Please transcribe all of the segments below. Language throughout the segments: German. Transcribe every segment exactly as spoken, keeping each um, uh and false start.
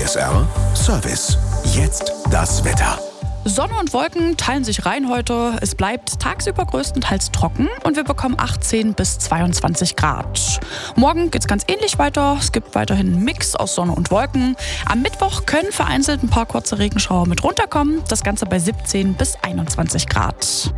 S R Service. Jetzt das Wetter. Sonne und Wolken teilen sich rein heute. Es bleibt tagsüber größtenteils trocken und wir bekommen achtzehn bis zweiundzwanzig Grad. Morgen geht es ganz ähnlich weiter. Es gibt weiterhin einen Mix aus Sonne und Wolken. Am Mittwoch können vereinzelt ein paar kurze Regenschauer mit runterkommen. Das Ganze bei siebzehn bis einundzwanzig Grad.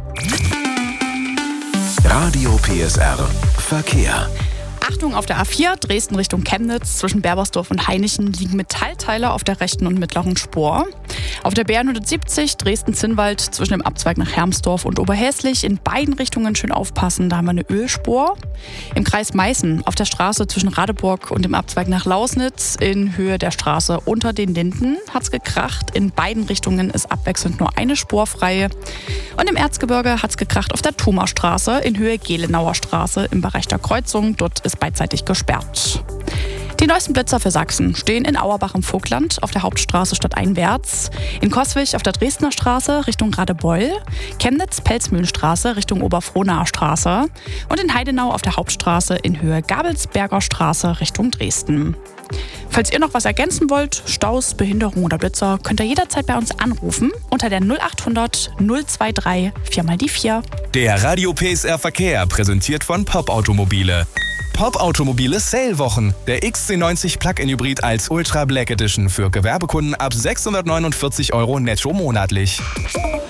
Radio P S R Verkehr. Achtung auf der A vier, Dresden Richtung Chemnitz. Zwischen Berbersdorf und Hainichen liegen Metallteile auf der rechten und mittleren Spur. Auf der B R hundertsiebzig, Dresden-Zinnwald, zwischen dem Abzweig nach Hermsdorf und Oberhäslich. In beiden Richtungen schön aufpassen, da haben wir eine Ölspur. Im Kreis Meißen, auf der Straße zwischen Radeburg und dem Abzweig nach Lausnitz, in Höhe der Straße unter den Linden, hat es gekracht. In beiden Richtungen ist abwechselnd nur eine Spur frei. Und im Erzgebirge hat es gekracht auf der Thumerstraße, in Höhe Gelenauer Straße, im Bereich der Kreuzung. Dort ist beidseitig gesperrt. Die neuesten Blitzer für Sachsen stehen in Auerbach im Vogtland auf der Hauptstraße stadteinwärts, in Coswig auf der Dresdner Straße Richtung Radebeul, Chemnitz-Pelzmühlenstraße Richtung Oberfrohnaer Straße und in Heidenau auf der Hauptstraße in Höhe Gabelsberger Straße Richtung Dresden. Falls ihr noch was ergänzen wollt, Staus, Behinderung oder Blitzer, könnt ihr jederzeit bei uns anrufen unter der null acht hundert null zwei drei vier mal die vier. Der Radio P S R Verkehr, präsentiert von Pop Automobile. Pop Automobile Sale-Wochen. Der X C neunzig Plug-in Hybrid als Ultra Black Edition für Gewerbekunden ab sechshundertneunundvierzig Euro netto monatlich.